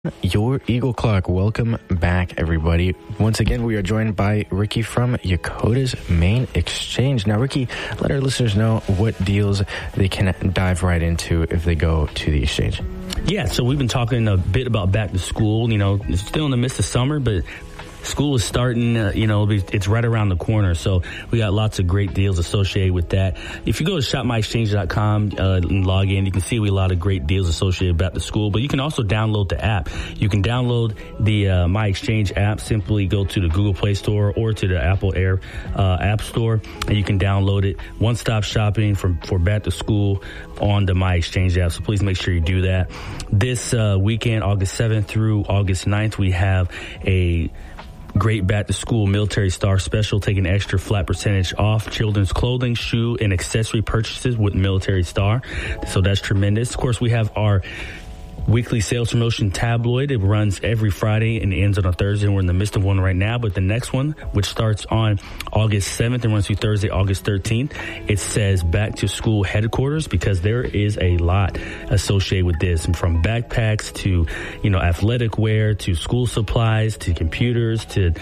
Your Eagle Clock. Welcome back, everybody. Once again, we are joined by Ricky from Yakota's Main Exchange. Now, Ricky, let our listeners know what deals they can dive right into if they go to the exchange. Yeah, so we've been talking a bit about back to school. You know, it's still in the midst of summer, but school is starting, it's right around the corner. So we got lots of great deals associated with that. If you go to shopmyexchange.com and log in, you can see we have a lot of great deals associated with back to school. But you can also download the app. You can download the My Exchange app. Simply go to the Google Play Store or to the Apple App Store, and you can download it. One-stop shopping for back to school on the My Exchange app. So please make sure you do that. This weekend, August 7th through August 9th, we have a great back-to-school Military Star special, taking extra flat percentage off children's clothing, shoe, and accessory purchases with Military Star. So that's tremendous. Of course, we have our weekly sales promotion tabloid. It runs every Friday and ends on a Thursday. We're in the midst of one right now, but the next one, which starts on August 7th and runs through Thursday, August 13th, it says Back to School Headquarters, because there is a lot associated with this, from backpacks to, athletic wear, to school supplies, to computers, to,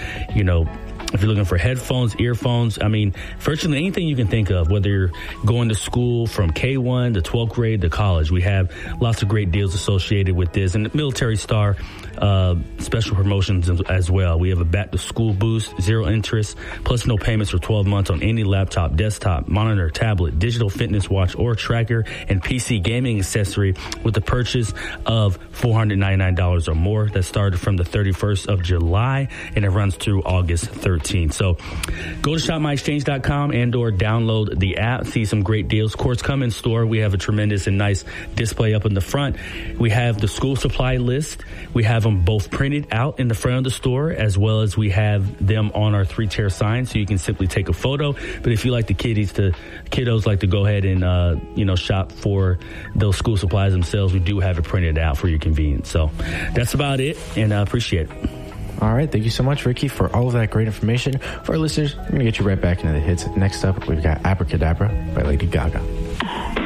if you're looking for headphones, earphones, virtually anything you can think of, whether you're going to school from K1 to 12th grade to college, we have lots of great deals associated with this. And the Military Star special promotions as well. We have a back-to-school boost, 0 interest, plus no payments for 12 months on any laptop, desktop, monitor, tablet, digital fitness watch, or tracker, and PC gaming accessory with the purchase of $499 or more. That started from the 31st of July, and it runs through August 13th. So go to shopmyexchange.com and or download the app, see some great deals. Of course, come in store. We have a tremendous and nice display up in the front. We have the school supply list. We have them both printed out in the front of the store, as well as we have them on our 3-tier sign, so you can simply take a photo. But if you like the kiddos like to go ahead and, shop for those school supplies themselves, we do have it printed out for your convenience. So that's about it, and I appreciate it. All right. Thank you so much, Ricky, for all of that great information. For our listeners, we're going to get you right back into the hits. Next up, we've got Abracadabra by Lady Gaga.